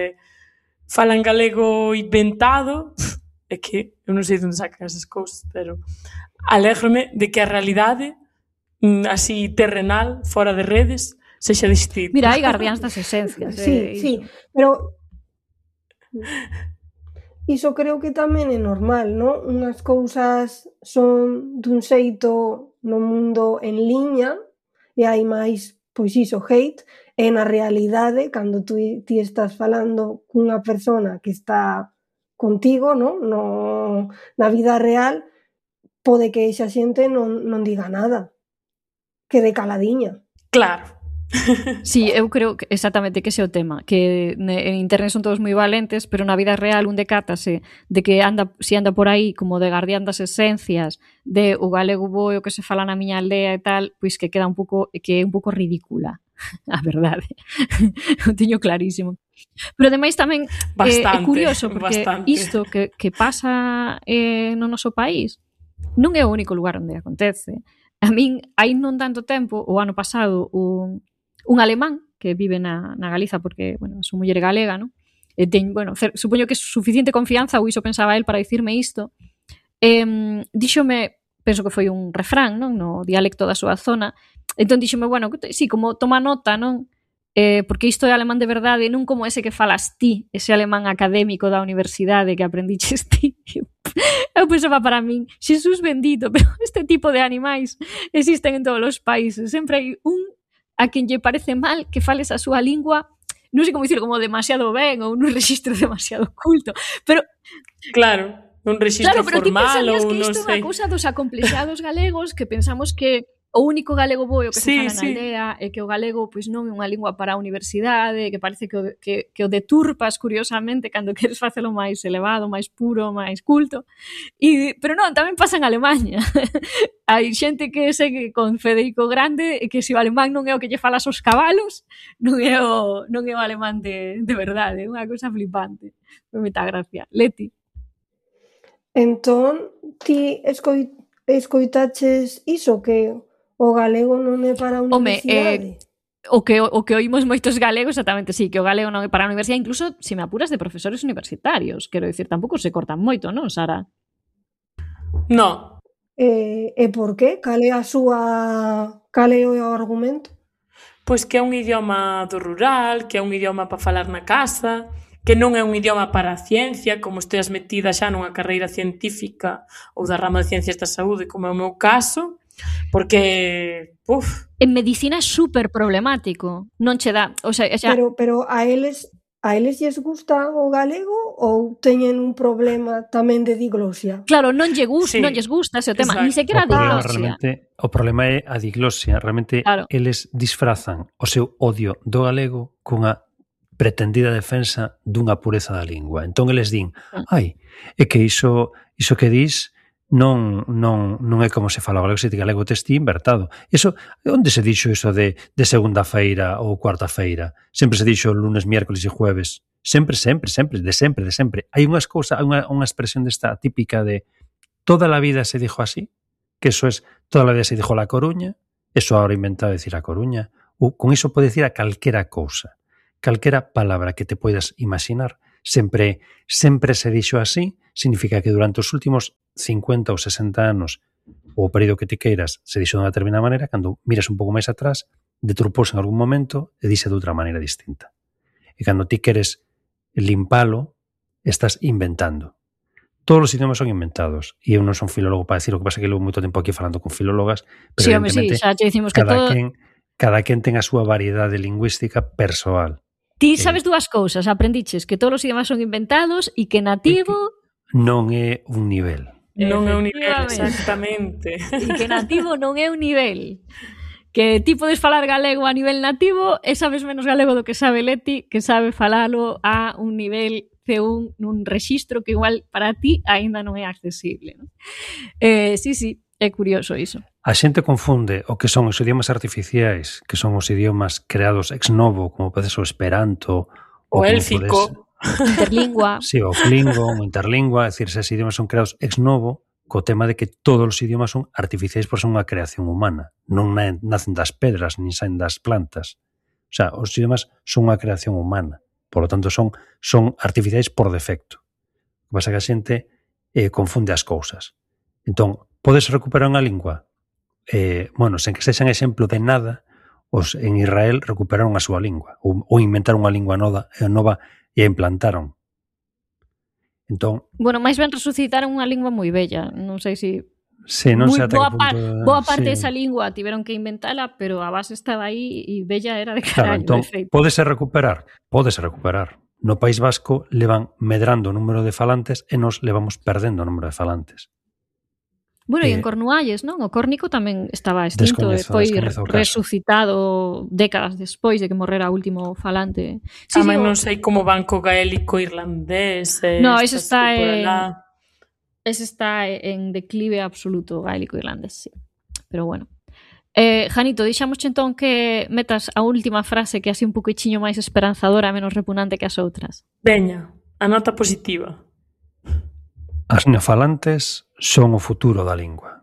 falan galego inventado. É que eu non sei onde sacan esas cousas, pero alégrome de que a realidade así terrenal, fora de redes, sexa distinta. Mira, hai guardiáns das esencias. Sí, pero iso creo que tamén é normal, non? Unhas cousas son dun xeito no mundo en liña e hai máis, pois iso, hate, e na realidade, cando ti estás falando cunha persona que está contigo, non? Na vida real, pode que esa xente non diga nada, quede caladiña. Claro. Sí, eu creo que exactamente que ese é o tema, que en internet son todos moi valentes, pero na vida real un decátase de que anda por aí como de guardián das esencias, de o galego bo e o que se fala na miña aldea e tal, pois que queda un pouco ridícula, a verdade. O teño clarísimo. Pero ademais tamén é curioso, porque isto que pasa no noso país non é o único lugar onde acontece. A min, hai non tanto tempo, o ano pasado, un alemán que vive na Galiza, porque, bueno, a súa muller é galega, non? E supoño que é suficiente confianza, ou iso pensaba el, para dicirme isto. Díxome, penso que foi un refrán, non? No dialecto da súa zona. Entón díxome, bueno, sí, como toma nota, non? Porque isto é alemán de verdade, non como ese que falas ti, ese alemán académico da universidade que aprendiches ti. Eu pensaba para min, Xesús bendito, pero este tipo de animais existen en todos os países. Sempre hai un a quen lle parece mal que fales a súa lingua, non sei como dicir, como demasiado ben ou nun rexistro demasiado oculto, pero claro, un rexistro formal ou non sei. Pero ti pensarías que isto é unha cousa dos acomplexados galegos, que pensamos que o único galego bo é o que se fala na aldea, e que o galego pois non é unha lingua para a universidade, que parece que o deturpas curiosamente cando queres facelo máis elevado, máis puro, máis culto. Pero non, tamén pasa en Alemanha. Hai xente que segue con Federico Grande e que se o alemán non é o que lle falas aos cabalos, non é o alemán de verdade, é unha cousa flipante. Me meta gracia. Leti. Entón, ti escoitaches iso, que o galego non é para a universidade? O que oímos moitos galegos, exactamente, sí, que o galego non é para a universidade, incluso, se me apuras, de profesores universitarios. Quero dicir, tampouco se cortan moito, non, Sara? No. E por qué? Cal é o argumento? Pois que é un idioma do rural, que é un idioma para falar na casa, que non é un idioma para a ciencia, como esteas metida xa nunha carreira científica ou da rama de ciencias da saúde, como é o meu caso, porque, en medicina é super problemático, non che dá, o sea, xa... Pero a eles lles gusta o galego ou teñen un problema tamén de diglosia? Claro, non lles gusta ese tema, ni sequera a diglosia. O problema é a diglosia, realmente eles disfrazan o seu odio do galego cunha pretendida defensa dunha pureza da lingua. Entón eles din, é que iso que dis non é como se fala o galego, se ti galego tes ti invertado. Eso, onde se dixo iso de segunda feira ou cuarta feira? Sempre se dixo lunes, miércoles e jueves. Sempre, de sempre. Hai unha expresión desta típica de toda la vida se dijo así, que eso es toda la vida se dijo La Coruña, eso ahora inventado decir A Coruña, ou con iso pode decir a calquera cousa, calquera palabra que te poidas imaginar, sempre se dixo así, significa que durante os últimos 50 ou 60 anos, ou o período que te queiras, se dixo de unha determinada maneira, cando miras un pouco máis atrás, deturpouse en algún momento e dixe de outra maneira distinta. E cando ti queres limpalo, estás inventando. Todos os idiomas son inventados, e eu non son filólogo para decir, o que pasa que levo moito tempo aquí falando con filólogas, pero evidentemente xa te dicimos que cada quen ten a súa variedade lingüística persoal. Ti sabes dúas cousas, aprendiches que todos os idiomas son inventados e que nativo non é un nivel. Non é un nivel, exactamente. E que nativo non é un nivel. Que ti podes falar galego a nivel nativo e sabes menos galego do que sabe Leti, que sabe falalo a un nivel C1 nun rexistro que igual para ti aínda non é accesible, ¿no? Sí, é curioso iso. A xente confunde o que son os idiomas artificiais, que son os idiomas creados ex novo, como pode ser o esperanto, o élfico, interlingua. Sí, o klingon, o interlingua, é dicir, esos idiomas son creados ex novo, co tema de que todos os idiomas son artificiais por ser unha creación humana. Non nacen das pedras, nin saen das plantas. O sea, os idiomas son unha creación humana. Por lo tanto, son artificiais por defecto. O que pasa que a xente confunde as cousas. Entón, podes recuperar unha lingua? Sen que sexan exemplo de nada, os en Israel recuperaron a súa lingua ou inventaron unha lingua nova e a implantaron. Entón, máis ben resucitaron unha lingua moi bella. Non sei se non sei ata que punto... Boa parte desa lingua tiveron que inventala, pero a base estaba aí e bella era de carallo. Claro, entón, pódese recuperar. No País Vasco levan medrando o número de falantes e nos levamos perdendo o número de falantes. E en Cornualles, non? O córnico tamén estaba extinto e foi resucitado décadas despois de que morrera o último falante. Tamén non sei como van co gaélico irlandés. No, ese está en declive absoluto, gaélico irlandés, sí. Pero bueno. Janito, deixamos entón que metas a última frase que así un pouquichiño máis esperanzadora, menos repugnante que as outras. Veña, a nota positiva. As neofalantes son o futuro da lingua.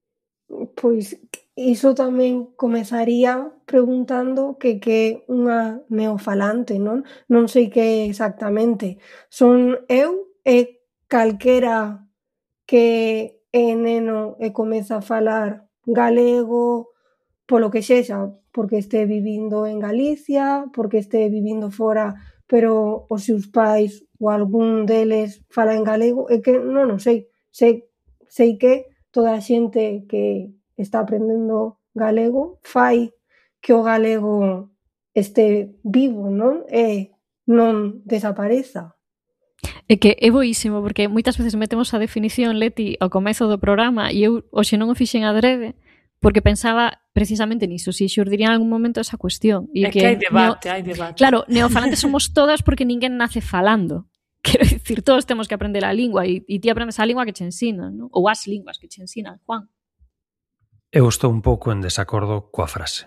Pois iso tamén comezaría preguntando que é unha neofalante, non? Non sei que exactamente. Son eu e calquera que é neno e comeza a falar galego polo que sexa, porque este vivindo en Galicia, porque este vivindo fora, pero os seus pais ou algún deles fala en galego, é que non o sei. Sei que toda a xente que está aprendendo galego fai que o galego este vivo, non? E non desapareza. É que é boísimo, porque moitas veces metemos a definición, Leti, ao comezo do programa e eu hoxe non o fixen adrede porque pensaba precisamente niso, se xurdiría en algún momento esa cuestión. É que hai debate. Claro, neofalantes somos todas porque ninguén nace falando. Quero dicir, todos temos que aprender a lingua e ti aprendes a lingua que che ensinan, non? Ou as linguas que che ensinan, Juan. Eu estou un pouco en desacordo coa frase.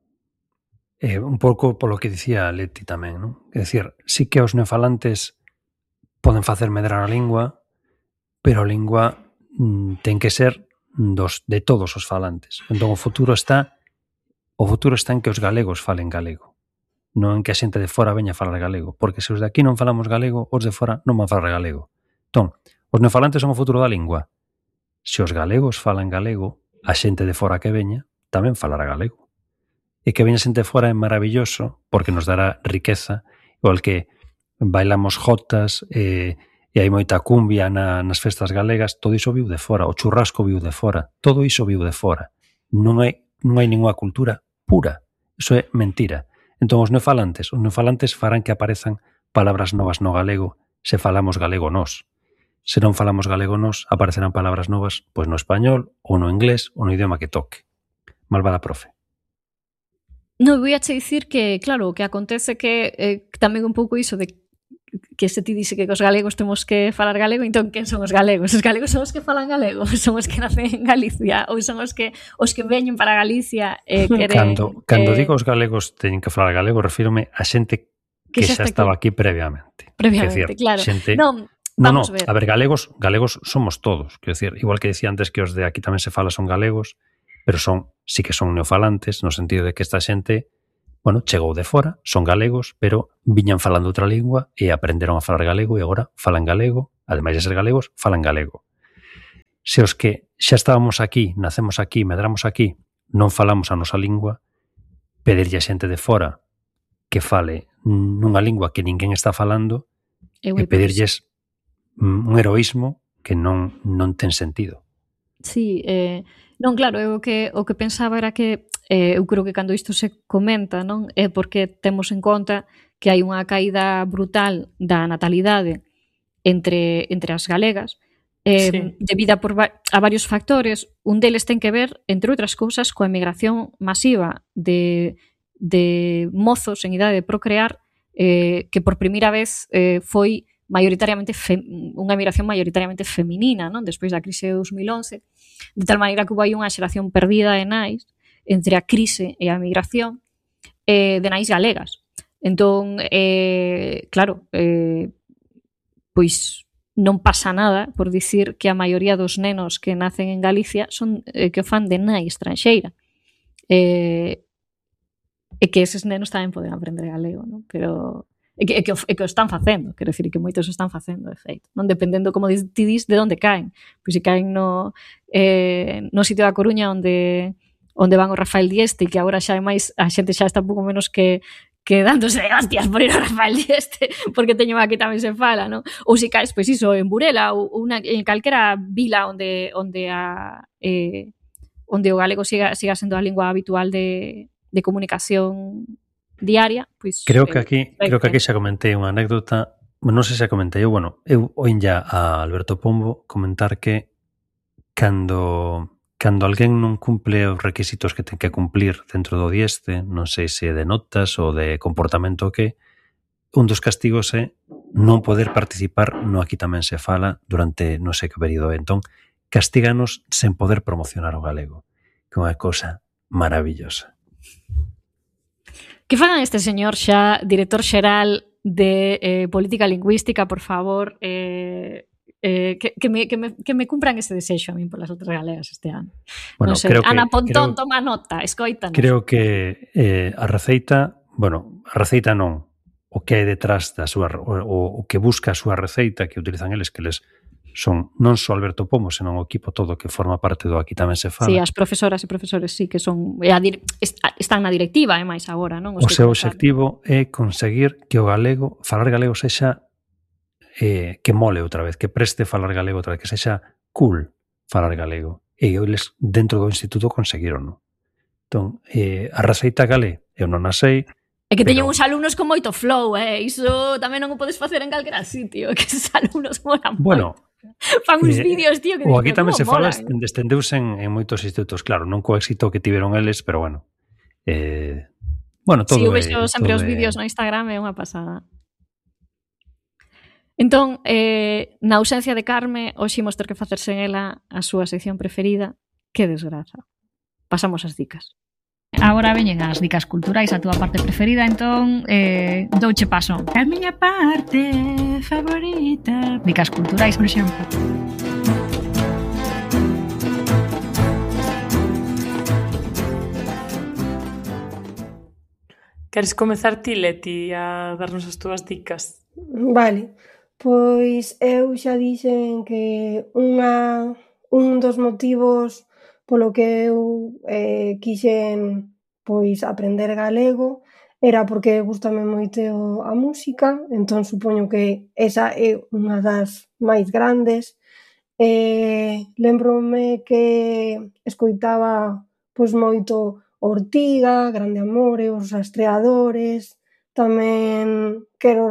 Un pouco polo que dicía Leti tamén, non? É dicir, sí que os neofalantes poden facer medrar a lingua, pero a lingua ten que ser de todos os falantes. Entón o futuro está en que os galegos falen galego, non en que a xente de fora veña a falar galego, porque se os de aquí non falamos galego, os de fora non van falar galego. Entón, os neofalantes son o futuro da lingua. Se os galegos falan galego, a xente de fora que veña tamén falará galego. E que veña xente de fora é maravilloso, porque nos dará riqueza, igual que bailamos jotas e hai moita cumbia nas festas galegas, todo iso viu de fora, o churrasco viu de fora, todo iso viu de fora. Non hai ninguna cultura pura, iso é mentira. Entón os neofalantes farán que aparezan palabras novas no galego se falamos galego nós. Se non falamos galego nós, aparecerán palabras novas pois no español, ou no inglés, ou no idioma que toque. Malvada profe. Non, vou a che dicir que, claro, o que acontece que tamén un pouco iso de que se ti dice que os galegos temos que falar galego, entón quen son os galegos? Os galegos son os que falan galego, son os que nacen en Galicia ou son os que veñen para Galicia e queren Cando digo os galegos teñen que falar galego, refírome a xente que xa estaba aquí previamente. Previamente, Decir, claro. Xente... Non, vamos ver. A ver, galegos somos todos. Quero dicir, igual que decía antes que os de aquí tamén se fala son galegos, pero sí que son neofalantes, no sentido de que esta xente, chegou de fora, son galegos, pero viñan falando outra lingua e aprenderon a falar galego e agora falan galego, ademais de ser galegos, falan galego. Se os que xa estábamos aquí, nacemos aquí, medramos aquí, non falamos a nosa lingua, pedirlle a xente de fora que fale nunha lingua que ninguén está falando e pedirlles un heroísmo que non ten sentido. Sí, non, claro, eu o que pensaba era que eu creo que cando isto se comenta, non, é porque temos en conta que hai unha caída brutal da natalidade entre as galegas, debida a varios factores. Un deles ten que ver, entre outras cousas, coa emigración masiva de mozos en idade de procrear, que por primeira vez foi maioritariamente unha emigración maioritariamente feminina, non? Despois da crise de 2011, de tal maneira que houve aí unha xeración perdida de nais entre a crise e a migración de nais galegas. Entón, claro, pois non pasa nada por dicir que a maioría dos nenos que nacen en Galicia son que o fan de nai estranxeira. E que eses nenos tamén poden aprender galego, non? Pero que o están facendo, quero dicir, que moitos o están facendo, de feito. Non dependendo, como ti dis, de onde caen. Pois se caen no sitio da Coruña onde van o Rafael Dieste, e que agora xa é máis, a xente xa está un pouco menos que dándose de hostias por ir ao Rafael Dieste, porque teño aquí tamén se fala, non? Ou se caes, pois iso, en Burela ou en calquera vila onde o galego siga sendo a lingua habitual de comunicación diaria, pois... Creo que aquí xa comentei unha anécdota, non sei se xa comentei, eu oínlla a Alberto Pombo comentar que cando alguén non cumple os requisitos que ten que cumplir dentro do Dieste, non sei se de notas ou de comportamento que, un dos castigos é non poder participar no Aquí Tamén Se Fala durante non sei que período. Entón, castíganos sen poder promocionar o galego, que é unha cousa maravillosa. Que fagan este señor xa, director xeral de Política Lingüística, por favor, que me cumpran ese desexo a min polas outras galegas este ano. Bueno, non sei, Ana Pontón, toma nota, escoítanos. Creo que a receita non, o que hai detrás da súa, o que busca a súa receita que utilizan eles, que eles son non só Alberto Pombo, senón o equipo todo que forma parte do Aquí Tamén Se Fala. Sí, as profesoras e profesores sí que son están na directiva, máis agora, non? O seu obxectivo é conseguir que o galego, falar galego sexa que mole outra vez, que preste falar galego outra vez, que sexa cool falar galego. E eles dentro do instituto conseguiron, non? Entón, a receita galé, eu non a sei. É que teñen uns alumnos con moito flow, iso tamén non o podes facer en calquera sitio, que esos alumnos molan moito. Fan uns vídeos, tío, que o Aquí Tamén Se Fala estendeuse en moitos institutos, claro, non co éxito que tiveron eles, pero bueno, todo eu vexo sempre os vídeos no Instagram, é unha pasada. Entón, na ausencia de Carme, hoxe imos ter que facer sen ela a súa sección preferida. Que desgraza. Pasamos as dicas. Agora veñen as dicas culturais, a túa parte preferida, entón douche paso. A miña parte favorita. Dicas culturais, por exemplo. Queres comezar ti, Leti, a darnos as túas dicas? Vale, pois eu xa dixen que un dos motivos polo que eu quixen aprender galego era porque gústame moito a música, entón supoño que esa é unha das máis grandes. Lembrome que escoitaba moito Ortiga, Grande Amore, Os Rastreadores. Tamén quero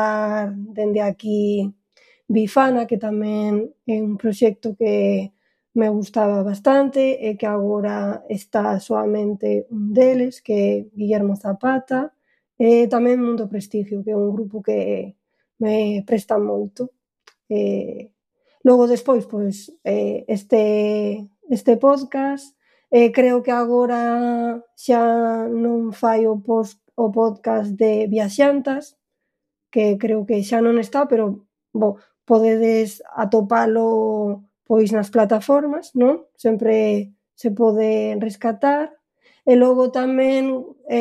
recomendar dende aquí Bifana, que tamén é un proxecto que me gustaba bastante e que agora está soamente un deles, que é Guillermo Zapata, e tamén Mundo Prestigio, que é un grupo que me presta moito. Logo despois, pois, este podcast, creo que agora xa non fai o podcast de Viaxantas, que creo que xa non está, pero podedes atopalo pois nas plataformas, non? Sempre se pode rescatar. E logo tamén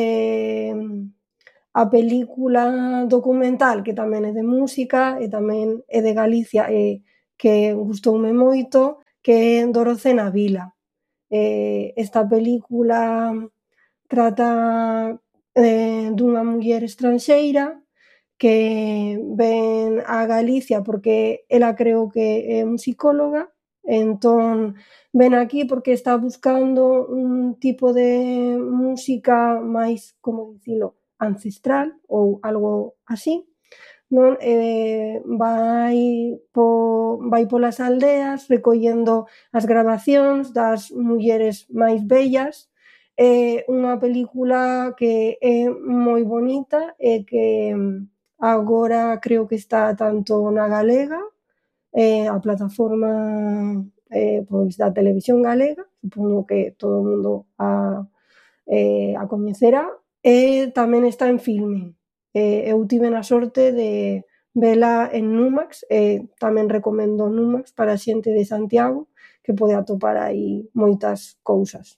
a película documental, que tamén é de música e tamén é de Galicia, que gustoume moito, que é Doroce na vila. Esta película trata dunha muller estranxeira que ven a Galicia porque ela creo que é musicóloga, entón ven aquí porque está buscando un tipo de música máis, como dicilo, ancestral ou algo así, non? Vai polas aldeas recollendo as gravacións das mulleres máis bellas. É unha película que é moi bonita e que agora creo que está tanto na galega, a plataforma pois da televisión galega, supoño que todo o mundo a coñecerá, e tamén está en Filmin. Eu tive a sorte de vela en Numax, e tamén recomendo Numax para a xente de Santiago, que pode atopar aí moitas cousas.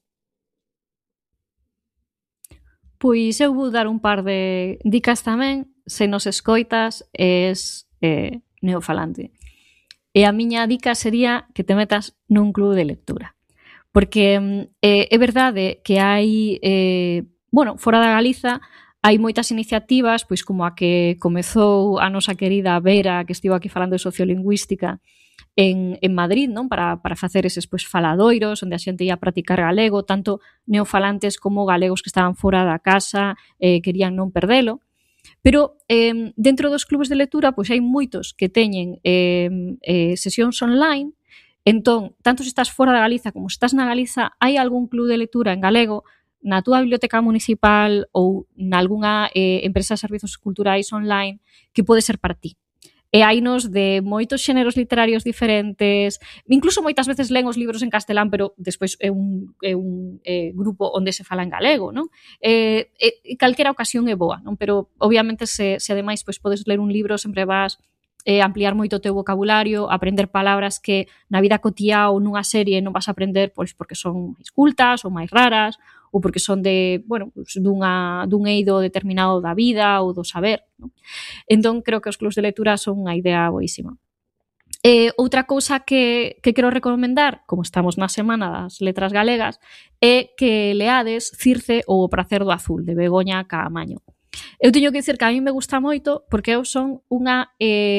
Pois eu vou dar un par de dicas tamén. Se nos escoitas, és neofalante. E a miña dica sería que te metas nun club de lectura. Porque é verdade que hai, fora da Galiza, hai moitas iniciativas, pois como a que comezou a nosa querida Vera, que estivo aquí falando de sociolingüística, en Madrid, non? Para facer eses faladoiros onde a xente ia practicar galego, tanto neofalantes como galegos que estaban fora da casa, querían non perdelo. Pero dentro dos clubes de lectura pois hai moitos que teñen sesións online. Entón, tanto se estás fora da Galiza como se estás na Galiza, hai algún club de lectura en galego na túa biblioteca municipal ou nalgúna empresa de servizos culturais online que pode ser para ti. E hainos de moitos xéneros literarios diferentes, incluso moitas veces len os libros en castelán, pero despois é un grupo onde se fala en galego, non? Calquera ocasión é boa, non? Pero obviamente se ademais pois podes ler un libro, sempre vas ampliar moito o teu vocabulario, aprender palabras que na vida cotiá ou nunha serie non vas a aprender pois porque son máis cultas ou máis raras, ou porque son de, dun eido determinado da vida ou do saber, non? Entón, creo que os clubs de lectura son unha idea boísima. Outra cousa que quero recomendar, como estamos na Semana das Letras Galegas, é que leades Circe ou O pracer do azul, de Begoña Caamaño. Eu teño que dicir que a mí me gusta moito porque eu son unha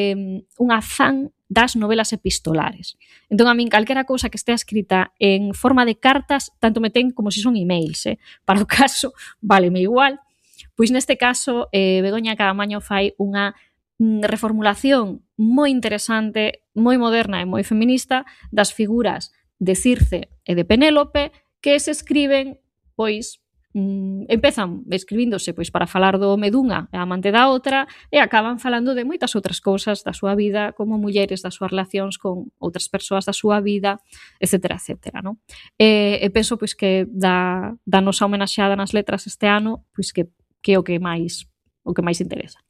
fan das novelas epistolares. Entón, a min, calquera cousa que estea escrita en forma de cartas, tanto me ten como se son emails, para o caso, váleme igual. Pois neste caso, Begoña Caamaño fai unha reformulación moi interesante, moi moderna e moi feminista das figuras de Circe e de Penélope que se escriben, pois, empezan escribíndose pois para falar do home dunha e a amante da outra e acaban falando de moitas outras cousas da súa vida como mulleres, das súas relacións con outras persoas da súa vida, etcétera, etcétera, non? E penso pois que da nosa homenaxeada nas letras este ano, pois que é o que máis interesa.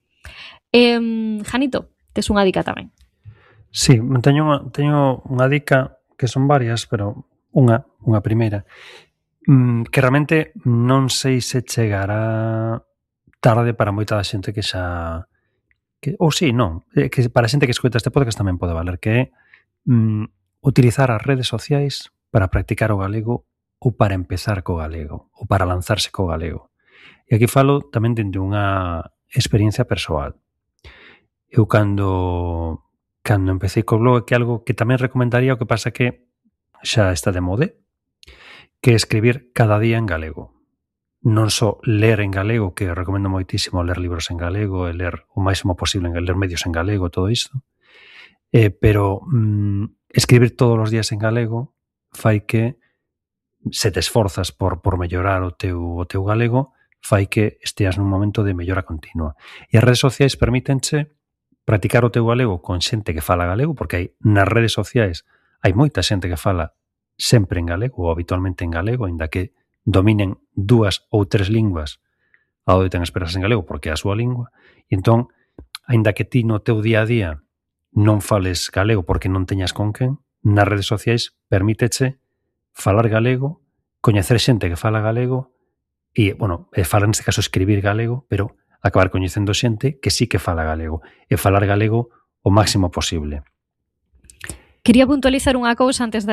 Janito, tes unha dica tamén. Sí, teño unha dica que son varias, pero unha primeira que realmente non sei se chegará tarde para moita da xente que xa que para a xente que escoita este podcast tamén pode valer, que é utilizar as redes sociais para practicar o galego ou para empezar co galego ou para lanzarse co galego. E aquí falo tamén dende unha experiencia persoal. Eu cando empecé co blog, que é algo que tamén recomendaría, o que pasa que xa está de mode, que é escribir cada día en galego. Non só ler en galego, que recomendo moitísimo ler libros en galego e ler o máximo posible, ler medios en galego, todo isto, pero escribir todos os días en galego fai que, se te esforzas por mellorar o teu galego, fai que esteas nun momento de mellora continua. E as redes sociais permítenche practicar o teu galego con xente que fala galego, porque nas redes sociais hai moita xente que fala sempre en galego ou habitualmente en galego, ainda que dominen 2 ou 3 linguas, adoitan expresarse en galego porque é a súa lingua, e entón, ainda que ti no teu día a día non fales galego porque non teñas con quen, nas redes sociais permíteche falar galego, coñecer xente que fala galego e, bueno, falar neste caso escribir galego, pero acabar coñecendo xente que sí que fala galego e falar galego o máximo posible. Quería puntualizar unha cousa antes